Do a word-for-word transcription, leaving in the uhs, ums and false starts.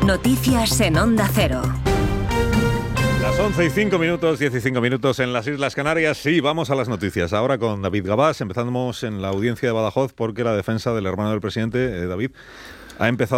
Noticias en Onda Cero. Las once y cinco minutos, diez y cinco minutos en las Islas Canarias. Sí, vamos a las noticias. Ahora con David Gabás. Empezamos en la audiencia de Badajoz porque la defensa del hermano del presidente, eh, David, ha empezado